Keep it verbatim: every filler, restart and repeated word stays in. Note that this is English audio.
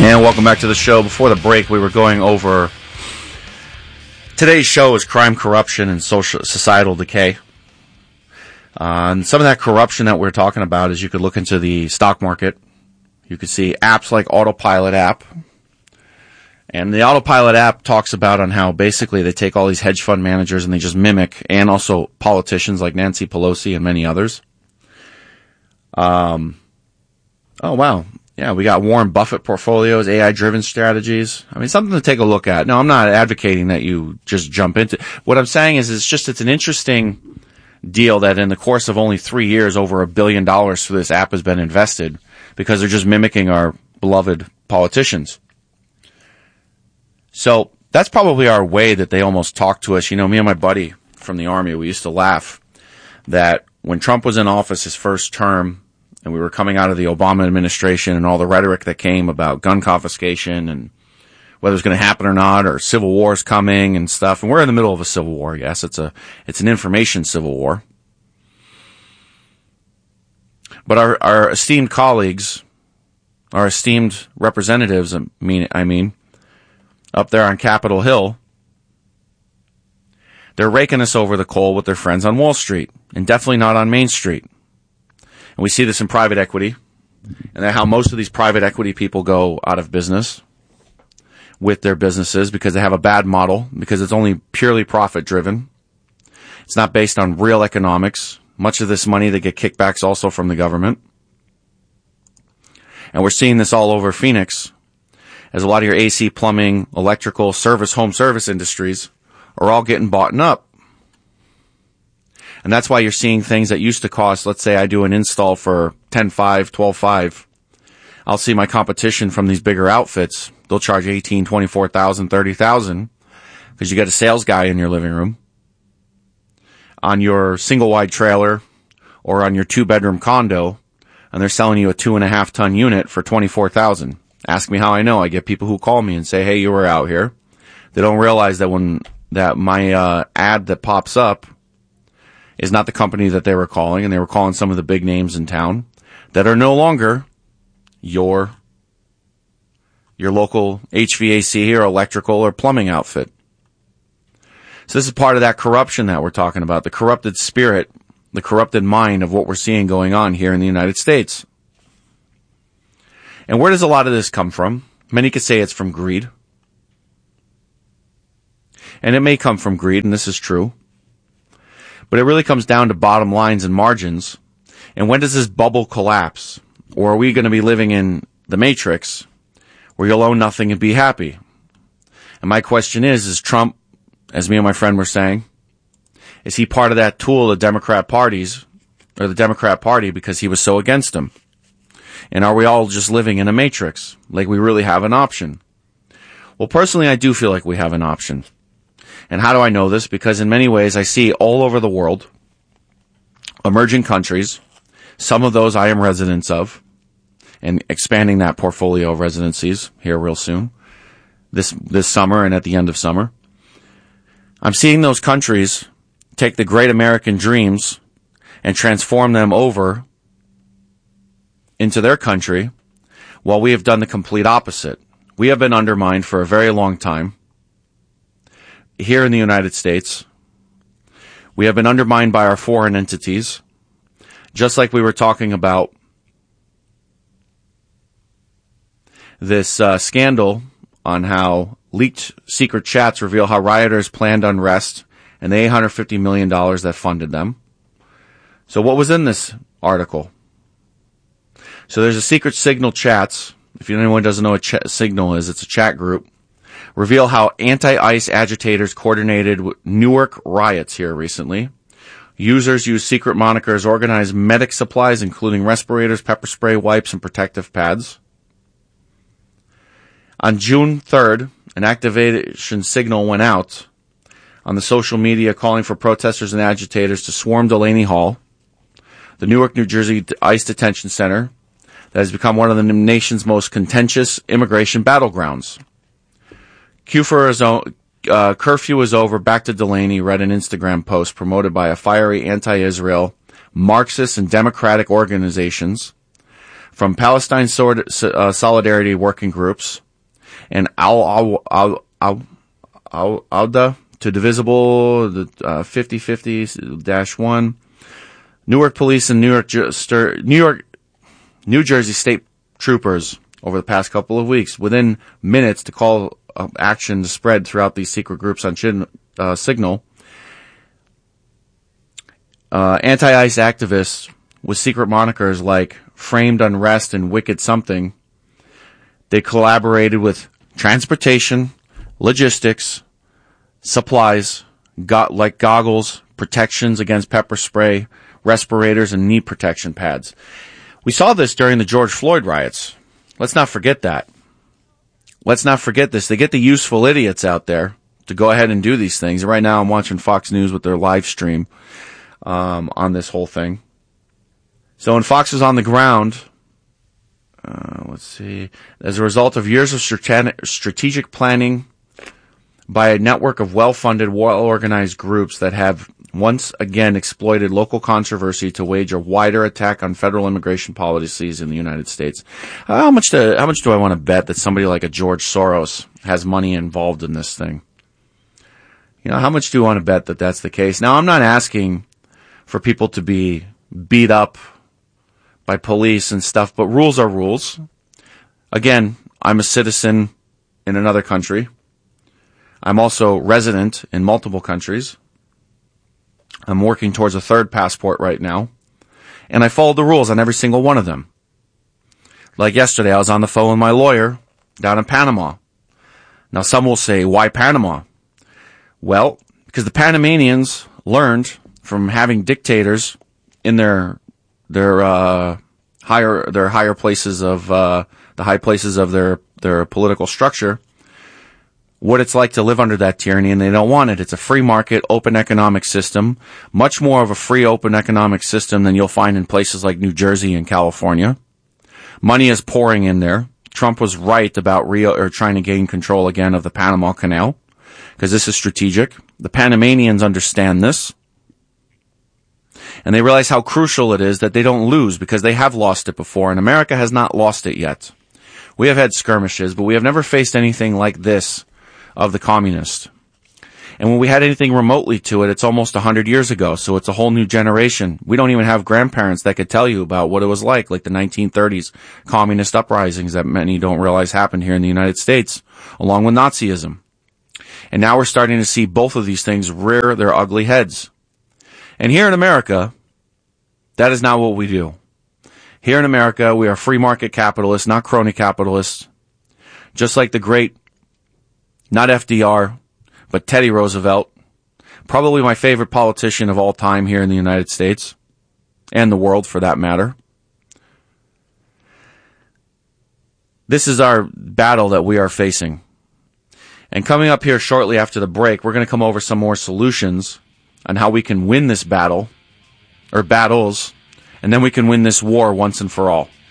And welcome back to the show. Before the break, we were going over today's show is crime, corruption, and social societal decay. Uh, and some of that corruption that we're talking about is you could look into the stock market. You could see apps like Autopilot app. And the Autopilot app talks about on how basically they take all these hedge fund managers and they just mimic, and also politicians like Nancy Pelosi and many others. Um, oh, wow. Yeah, we got Warren Buffett portfolios, A I-driven strategies. I mean, something to take a look at. No, I'm not advocating that you just jump into it. What I'm saying is it's just, it's an interesting deal that in the course of only three years, over a billion dollars for this app has been invested because they're just mimicking our beloved politicians. So that's probably our way that they almost talk to us. You know, me and my buddy from the Army, we used to laugh that when Trump was in office his first term, and we were coming out of the Obama administration and all the rhetoric that came about gun confiscation and whether it's going to happen or not, or civil wars coming and stuff. And we're in the middle of a civil war. Yes, it's a, it's an information civil war. But our, our esteemed colleagues, our esteemed representatives, I mean, I mean, up there on Capitol Hill, they're raking us over the coal with their friends on Wall Street, and definitely not on Main Street. And we see this in private equity, and how most of these private equity people go out of business with their businesses because they have a bad model, because it's only purely profit driven. It's not based on real economics. Much of this money, they get kickbacks also from the government. And we're seeing this all over Phoenix, as a lot of your A C, plumbing, electrical, service, home service industries are all getting bought up. And that's why you're seeing things that used to cost, let's say I do an install for ten five, twelve five. I'll see my competition from these bigger outfits. They'll charge eighteen, twenty-four thousand, thirty thousand because you got a sales guy in your living room. On your single wide trailer or on your two bedroom condo, and they're selling you a two and a half ton unit for twenty-four thousand. Ask me how I know. I get people who call me and say, "Hey, you were out here." They don't realize that when that my uh, ad that pops up is not the company that they were calling, and they were calling some of the big names in town that are no longer your your local H V A C or electrical or plumbing outfit. So this is part of that corruption that we're talking about, the corrupted spirit, the corrupted mind of what we're seeing going on here in the United States. And where does a lot of this come from? Many could say it's from greed. And it may come from greed, and this is true. But it really comes down to bottom lines and margins. And when does this bubble collapse? Or are we going to be living in the Matrix where you'll own nothing and be happy? And my question is, is Trump, as me and my friend were saying, is he part of that tool of Democrat parties, or the Democrat Party, because he was so against him? And are we all just living in a matrix, like we really have an option? Well, personally, I do feel like we have an option. And how do I know this? Because in many ways, I see all over the world, emerging countries, some of those I am residents of, and expanding that portfolio of residencies here real soon, this this summer and at the end of summer. I'm seeing those countries take the great American dreams and transform them over into their country, while we have done the complete opposite. We have been undermined for a very long time. Here in the United States, we have been undermined by our foreign entities, just like we were talking about this uh, scandal on how leaked secret chats reveal how rioters planned unrest and the eight hundred fifty million dollars that funded them. So what was in this article? So there's a secret Signal chats. If anyone doesn't know what ch- Signal is, it's a chat group. Reveal how anti-ICE agitators coordinated Newark riots here recently. Users use secret monikers, organized medic supplies, including respirators, pepper spray, wipes, and protective pads. On June third, an activation signal went out on the social media calling for protesters and agitators to swarm Delaney Hall, the Newark, New Jersey ICE detention center that has become one of the nation's most contentious immigration battlegrounds. Q for his own, uh, curfew is over, back to Delaney, read an Instagram post promoted by a fiery anti-Israel, Marxist and Democratic organizations from Palestine Sword, uh, Solidarity Working Groups and Al Al Al Al Alda to Divisible, the uh, fifty fifty dash one, Newark Police and New York New York New Jersey State Troopers over the past couple of weeks, within minutes to call uh, action to spread throughout these secret groups on Chin, uh, Signal. Uh, anti-ICE activists with secret monikers like Framed Unrest and Wicked Something. They collaborated with transportation, logistics, supplies, got like goggles, protections against pepper spray, respirators, and knee protection pads. We saw this during the George Floyd riots. Let's not forget that. Let's not forget this. They get the useful idiots out there to go ahead and do these things. Right now I'm watching Fox News with their live stream um, on this whole thing. So when Fox is on the ground, uh, let's see, as a result of years of strategic planning by a network of well-funded, well-organized groups that have once again exploited local controversy to wage a wider attack on federal immigration policies in the United States. Uh, how much do, how much do I want to bet that somebody like a George Soros has money involved in this thing? You know, how much do you want to bet that that's the case? Now, I'm not asking for people to be beat up by police and stuff, but rules are rules. Again, I'm a citizen in another country. I'm also resident in multiple countries. I'm working towards a third passport right now. And I followed the rules on every single one of them. Like yesterday, I was on the phone with my lawyer down in Panama. Now, some will say, why Panama? Well, because the Panamanians learned from having dictators in their their uh, higher their higher places of uh, the high places of their their political structure, what it's like to live under that tyranny, and they don't want it. It's a free market, open economic system, much more of a free, open economic system than you'll find in places like New Jersey and California. Money is pouring in there. Trump was right about Rio, or trying to gain control again of the Panama Canal, because this is strategic. The Panamanians understand this, and they realize how crucial it is that they don't lose, because they have lost it before, and America has not lost it yet. We have had skirmishes, but we have never faced anything like this of the communist. And when we had anything remotely to it, it's almost one hundred years ago, so it's a whole new generation. We don't even have grandparents that could tell you about what it was like, like the nineteen thirties communist uprisings that many don't realize happened here in the United States, along with Nazism. And now we're starting to see both of these things rear their ugly heads. And here in America, that is not what we do. Here in America, we are free market capitalists, not crony capitalists, just like the great, not F D R, but Teddy Roosevelt, probably my favorite politician of all time here in the United States, and the world for that matter. This is our battle that we are facing. And coming up here shortly after the break, we're going to come over some more solutions on how we can win this battle, or battles, and then we can win this war once and for all.